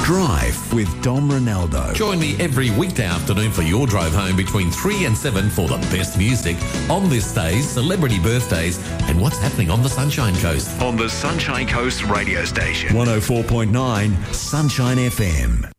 Drive with Dom Ronaldo. Join me every weekday afternoon for your drive home between 3 and 7 for the best music on this day's celebrity birthdays and what's happening on the Sunshine Coast. On the Sunshine Coast radio station. 104.9 Sunshine FM.